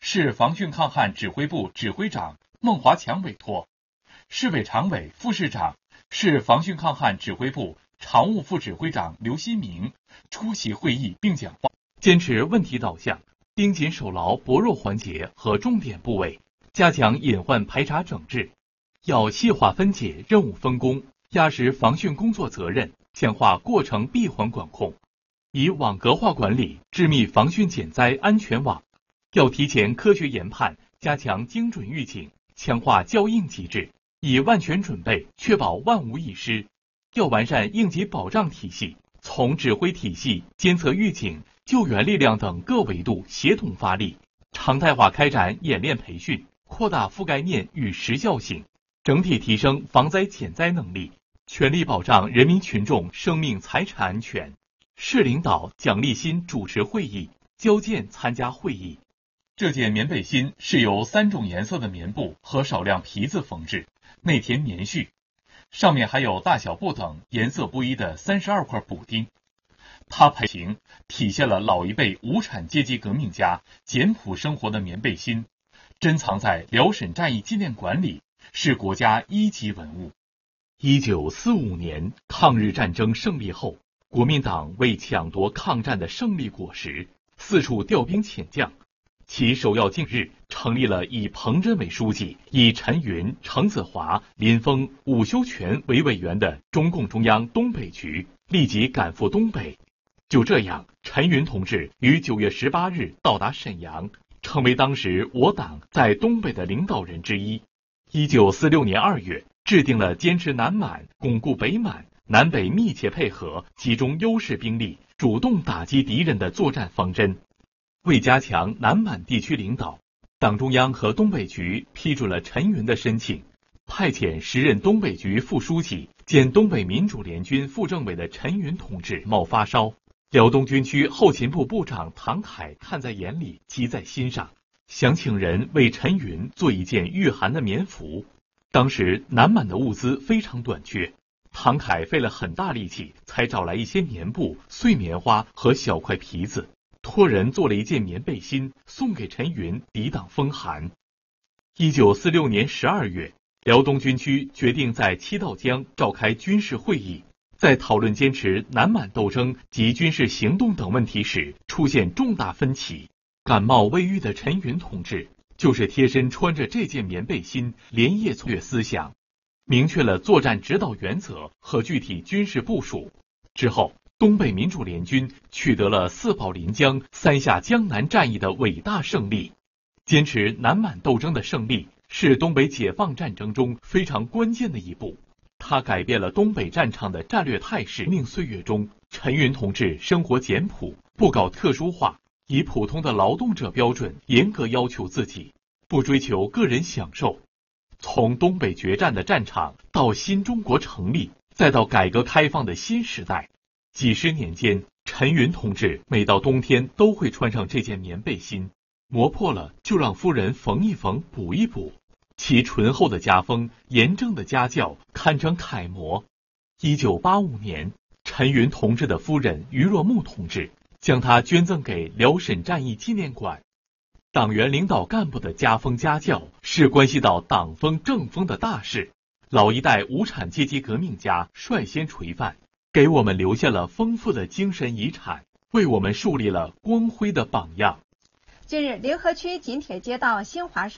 市防汛抗旱指挥部指挥长孟华强委托，市委常委、副市长、市防汛抗旱指挥部常务副指挥长刘希明出席会议并讲话。坚持问题导向，盯紧守牢薄弱环节和重点部位，加强隐患排查整治，要细化分解任务分工，压实防汛工作责任，强化过程闭环管控，以网格化管理织密防汛减灾安全网。要提前科学研判，加强精准预警，强化校应机制，以万全准备确保万无一失。要完善应急保障体系，从指挥体系、监测预警、救援力量等各维度协同发力，常态化开展演练培训，扩大覆盖面与时效性，整体提升防灾减灾能力，全力保障人民群众生命财产安全。市领导蒋立新主持会议，交建参加会议。这件棉背心是由3种颜色的棉布和少量皮子缝制，内填棉絮，上面还有大小不等、颜色不一的32块补丁。它体现了老一辈无产阶级革命家简朴生活的棉背心，珍藏在辽沈战役纪念馆里，是国家1级文物。1945年抗日战争胜利后，国民党为抢夺抗战的胜利果实，四处调兵遣将。其首要近日成立了以彭真为书记、以陈云、程子华、林峰、伍修权为委员的中共中央东北局，立即赶赴东北。就这样，陈云同志于9月18日到达沈阳，成为当时我党在东北的领导人之一。1946年2月，制定了坚持南满、巩固北满、南北密切配合、集中优势兵力、主动打击敌人的作战方针。为加强南满地区领导，党中央和东北局批准了陈云的申请，派遣时任东北局副书记兼东北民主联军副政委的陈云同志冒发烧。辽东军区后勤部部长唐凯看在眼里，急在心上，想请人为陈云做一件御寒的棉服。当时南满的物资非常短缺，唐凯费了很大力气才找来一些棉布、碎棉花和小块皮子，托人做了一件棉背心送给陈云抵挡风寒。1946年12月，辽东军区决定在七道江召开军事会议，在讨论坚持南满斗争及军事行动等问题时出现重大分歧。感冒未愈的陈云同志就是贴身穿着这件棉背心，连夜从思想，明确了作战指导原则和具体军事部署。之后，东北民主联军取得了4保临江、3下江南战役的伟大胜利。坚持南满斗争的胜利是东北解放战争中非常关键的一步，它改变了东北战场的战略态势。革命岁月中，陈云同志生活简朴，不搞特殊化，以普通的劳动者标准严格要求自己，不追求个人享受。从东北决战的战场到新中国成立，再到改革开放的新时代，几十年间，陈云同志每到冬天都会穿上这件棉背心，磨破了就让夫人缝一缝、补一补。其醇厚的家风、严正的家教堪称楷模。1985年，陈云同志的夫人于若木同志将他捐赠给辽沈战役纪念馆。党员领导干部的家风家教是关系到党风政风的大事，老一代无产阶级革命家率先垂范，给我们留下了丰富的精神遗产，为我们树立了光辉的榜样。 近日，临河区锦铁街道新华社